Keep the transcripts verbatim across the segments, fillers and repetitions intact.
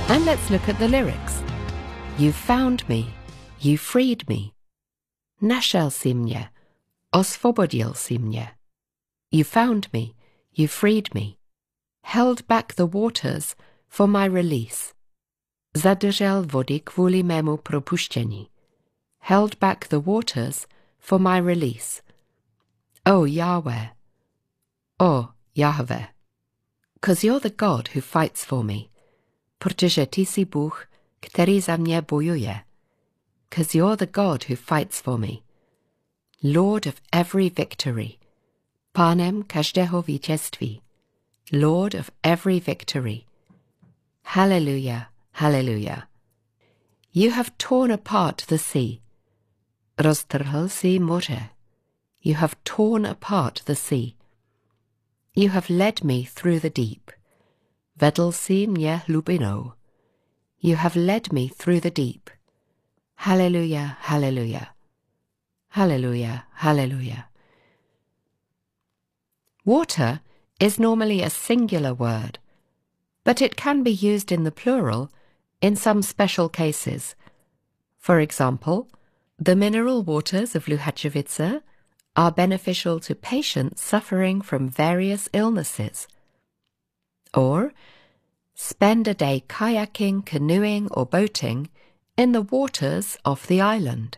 And let's look at the lyrics. You found me, you freed me. Našel si mě, osvobodil si mě. You found me, you freed me. Held back the waters for my release. Zadržel vody kvůli mému propuštění. Held back the waters for my release. Oh Yahweh, oh Yahweh, 'cause you're the God who fights for me. Protože ty jsi Bůh, který za mě bojuje. 'Cause you're the God who fights for me. Lord of every victory. Pánem každého vítězství. Lord of every victory. Hallelujah, hallelujah. You have torn apart the sea. Roztrhl si moře. You have torn apart the sea. You have led me through the deep. Vedl si mě hlubinou. You have led me through the deep. Hallelujah, hallelujah. Hallelujah, hallelujah. Water is normally a singular word, but it can be used in the plural in some special cases. For example, the mineral waters of Luhačovice are beneficial to patients suffering from various illnesses. Or, spend a day kayaking, canoeing or boating in the waters of the island.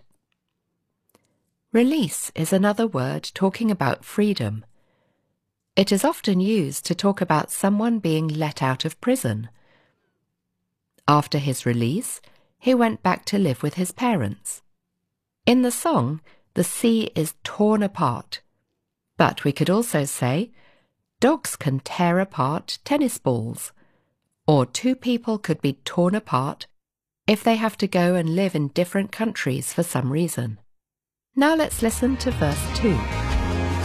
Release is another word talking about freedom. It is often used to talk about someone being let out of prison. After his release, he went back to live with his parents. In the song, the sea is torn apart. But we could also say, dogs can tear apart tennis balls, or two people could be torn apart if they have to go and live in different countries for some reason. Now let's listen to verse two.